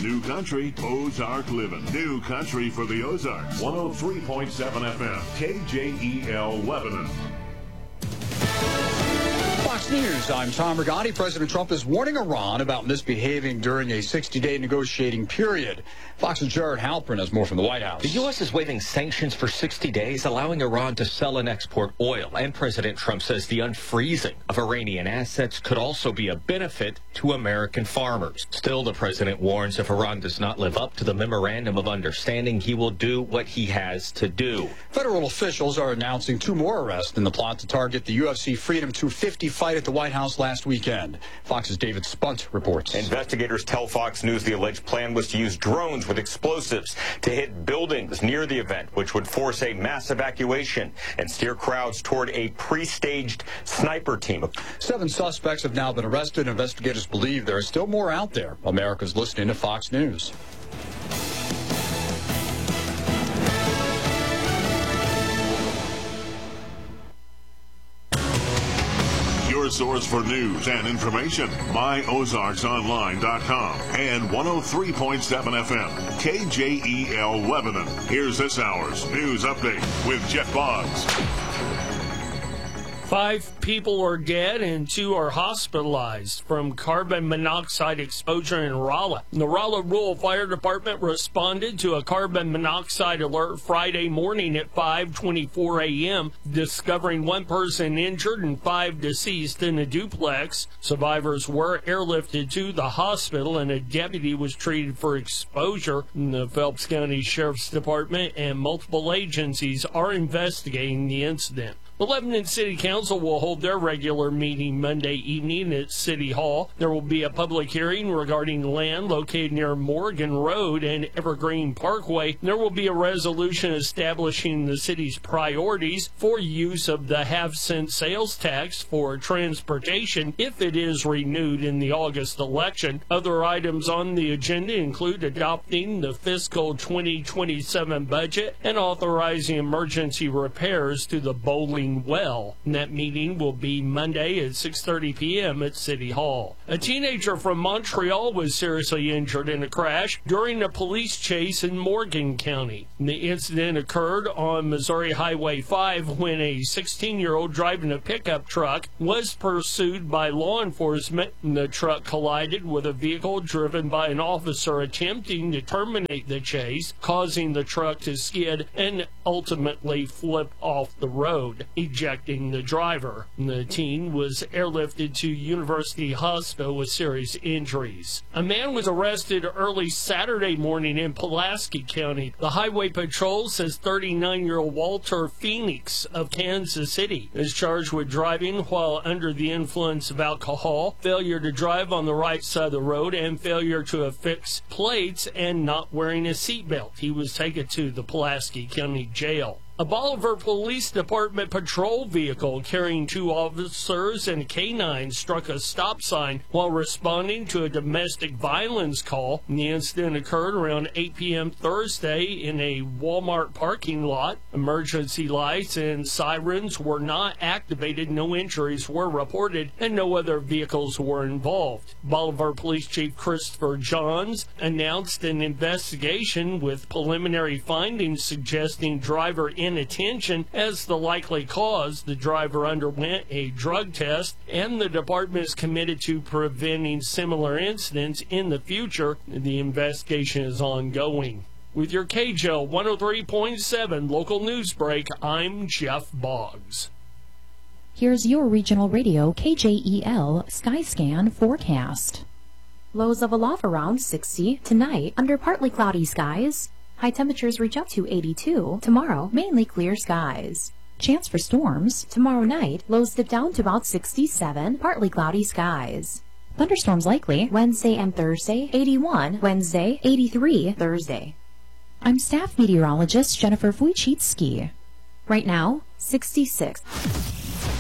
New Country, Ozark Living. New Country for the Ozarks. 103.7 FM, KJEL Lebanon. Fox News, I'm Tom Rigotti. President Trump is warning Iran about misbehaving during a 60-day negotiating period. Fox's Jared Halpern has more from the White House. The U.S. is waiving sanctions for 60 days, allowing Iran to sell and export oil. And President Trump says the unfreezing of Iranian assets could also be a benefit to American farmers. Still, the president warns if Iran does not live up to the memorandum of understanding, he will do what he has to do. Federal officials are announcing 2 more arrests in the plot to target the UFC Freedom 250 fight at the White House last weekend. Fox's David Spunt reports. Investigators tell Fox News the alleged plan was to use drones with explosives to hit buildings near the event, which would force a mass evacuation and steer crowds toward a pre-staged sniper team. 7 suspects have now been arrested. Investigators believe there are still more out there. America's listening to Fox News. Your source for news and information, myozarksonline.com and 103.7 FM, KJEL Lebanon. Here's this hour's news update with Jeff Boggs. 5 people are dead and 2 are hospitalized from carbon monoxide exposure in Rolla. The Rolla Rural Fire Department responded to a carbon monoxide alert Friday morning at 5:24 a.m., discovering 1 person injured and 5 deceased in a duplex. Survivors were airlifted to the hospital and a deputy was treated for exposure. The Phelps County Sheriff's Department and multiple agencies are investigating the incident. The Lebanon City Council will hold their regular meeting Monday evening at City Hall. There will be a public hearing regarding land located near Morgan Road and Evergreen Parkway. There will be a resolution establishing the city's priorities for use of the half-cent sales tax for transportation if it is renewed in the August election. Other items on the agenda include adopting the fiscal 2027 budget and authorizing emergency repairs to the bowling well. And that meeting will be Monday at 6:30 p.m. at City Hall. A teenager from Montreal was seriously injured in a crash during a police chase in Morgan County. The incident occurred on Missouri Highway 5 when a 16-year-old driving a pickup truck was pursued by law enforcement. The truck collided with a vehicle driven by an officer attempting to terminate the chase, causing the truck to skid and ultimately flip off the road, ejecting the driver. The teen was airlifted to University Hospital with serious injuries. A man was arrested early Saturday morning in Pulaski County. The Highway Patrol says 39-year-old Walter Phoenix of Kansas City is charged with driving while under the influence of alcohol, failure to drive on the right side of the road, and failure to affix plates and not wearing a seatbelt. He was taken to the Pulaski County Jail. A Bolivar Police Department patrol vehicle carrying 2 officers and a canine struck a stop sign while responding to a domestic violence call. The incident occurred around 8 p.m. Thursday in a Walmart parking lot. Emergency lights and sirens were not activated, no injuries were reported, and no other vehicles were involved. Bolivar Police Chief Christopher Johns announced an investigation with preliminary findings suggesting driver inattention as the likely cause. The driver underwent a drug test, and the department is committed to preventing similar incidents in the future. The investigation is ongoing. With your KJEL 103.7 local news break, I'm Jeff Boggs. Here's your regional radio KJEL Skyscan forecast. Lows of aloft around 60 tonight under partly cloudy skies. High temperatures reach up to 82. Tomorrow, mainly clear skies. Chance for storms. Tomorrow night, lows dip down to about 67. Partly cloudy skies. Thunderstorms likely Wednesday and Thursday. 81. Wednesday, 83. Thursday. I'm staff meteorologist Jennifer Wojcicki. Right now, 66.